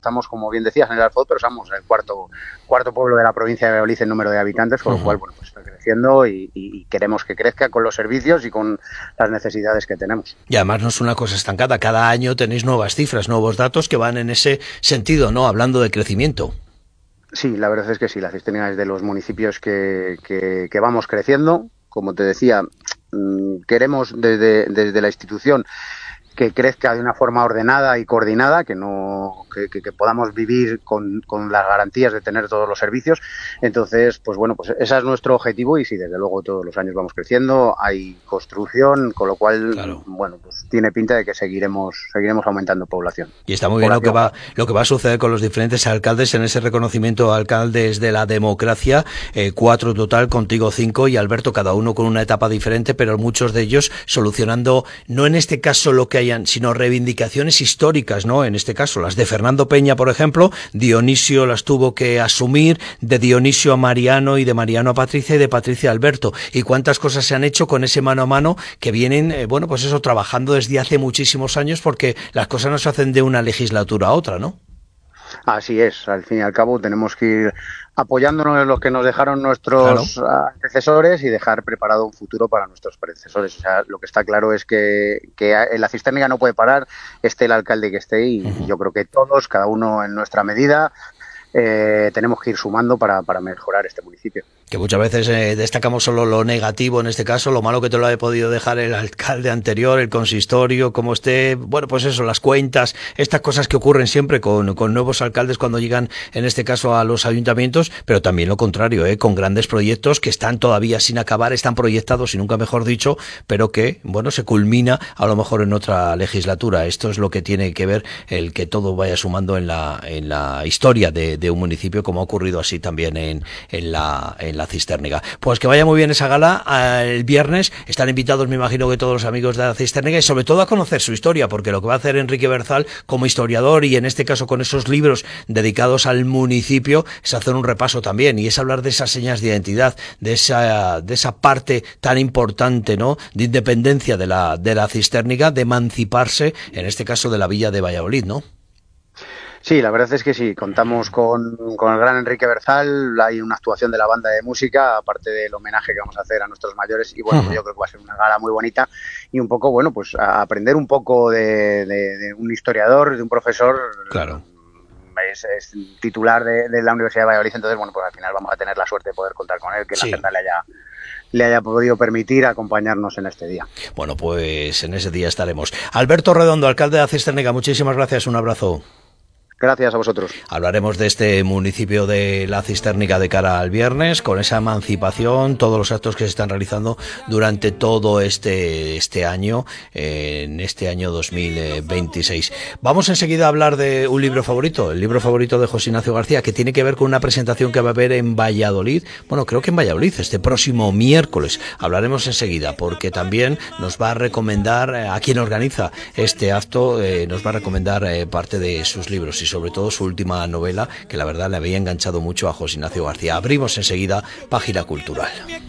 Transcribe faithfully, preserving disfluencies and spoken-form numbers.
estamos, como bien decías, en el Alfoz, pero somos el cuarto cuarto pueblo de la provincia de Valladolid en número de habitantes, con uh-huh. lo cual, bueno, pues está creciendo y, y, y queremos que crezca con los servicios y con las necesidades que tenemos. Y además no es una cosa estancada, cada año tenéis nuevas cifras, nuevos datos que van en ese sentido, ¿no? Hablando de crecimiento. Sí, la verdad es que sí, la Cisterna es de los municipios que, que, que vamos creciendo. Como te decía, queremos desde, desde la institución que crezca de una forma ordenada y coordinada, que no que, que, que podamos vivir con, con las garantías de tener todos los servicios. Entonces, pues bueno, pues ese es nuestro objetivo y sí, desde luego todos los años vamos creciendo, hay construcción, con lo cual, claro. bueno, pues tiene pinta de que seguiremos seguiremos aumentando población. Y está muy bien lo que va lo que va a suceder con los diferentes alcaldes en ese reconocimiento a alcaldes de la democracia, eh, cuatro total, contigo cinco y Alberto, cada uno con una etapa diferente, pero muchos de ellos solucionando, no en este caso lo que hay sino reivindicaciones históricas, ¿no? En este caso, las de Fernando Peña, por ejemplo, Dionisio las tuvo que asumir, de Dionisio a Mariano y de Mariano a Patricia y de Patricia a Alberto. Y cuántas cosas se han hecho con ese mano a mano que vienen, eh, bueno, pues eso, trabajando desde hace muchísimos años porque las cosas no se hacen de una legislatura a otra, ¿no? Así es, al fin y al cabo tenemos que ir apoyándonos en lo que nos dejaron nuestros claro. antecesores y dejar preparado un futuro para nuestros predecesores. O sea, lo que está claro es que, que la cisterna no puede parar, esté el alcalde que esté, y uh-huh. yo creo que todos, cada uno en nuestra medida, eh, tenemos que ir sumando para, para mejorar este municipio. Que muchas veces eh, destacamos solo lo negativo, en este caso, lo malo que te lo ha podido dejar el alcalde anterior, el consistorio, como esté, bueno, pues eso, las cuentas, estas cosas que ocurren siempre con, con nuevos alcaldes cuando llegan, en este caso, a los ayuntamientos, pero también lo contrario, eh, con grandes proyectos que están todavía sin acabar, están proyectados, y nunca mejor dicho, pero que, bueno, se culmina a lo mejor en otra legislatura. Esto es lo que tiene que ver el que todo vaya sumando en la, en la historia de, de un municipio, como ha ocurrido así también en, en la en la Cisterna. Pues que vaya muy bien esa gala el viernes. Están invitados, me imagino, que todos los amigos de la Cisterna, y sobre todo a conocer su historia, porque lo que va a hacer Enrique Berzal como historiador, y en este caso con esos libros dedicados al municipio, es hacer un repaso también, y es hablar de esas señas de identidad, de esa de esa parte tan importante, ¿no?, de independencia de la de la Cisterna, de emanciparse, en este caso de la villa de Valladolid, ¿no? Sí, la verdad es que sí, contamos con, con el gran Enrique Berzal, hay una actuación de la banda de música, aparte del homenaje que vamos a hacer a nuestros mayores, y bueno, uh-huh. yo creo que va a ser una gala muy bonita, y un poco, bueno, pues a aprender un poco de, de, de un historiador, de un profesor. Claro. Es, es titular de, de la Universidad de Valladolid, entonces, bueno, pues al final vamos a tener la suerte de poder contar con él, que sí. la agenda le haya... le haya podido permitir acompañarnos en este día. Bueno, pues en ese día estaremos. Alberto Redondo, alcalde de la Cisterna, muchísimas gracias, un abrazo. Gracias a vosotros. Hablaremos de este municipio de la Cisterna de cara al viernes, con esa emancipación, todos los actos que se están realizando durante todo este este año, eh, en este año dos mil veintiséis. Vamos enseguida a hablar de un libro favorito, el libro favorito de José Ignacio García, que tiene que ver con una presentación que va a haber en Valladolid, bueno, creo que en Valladolid, este próximo miércoles. Hablaremos enseguida, porque también nos va a recomendar, a quien organiza este acto, eh, nos va a recomendar eh, parte de sus libros, y sobre todo su última novela, que la verdad le había enganchado mucho a José Ignacio García. Abrimos enseguida Página Cultural.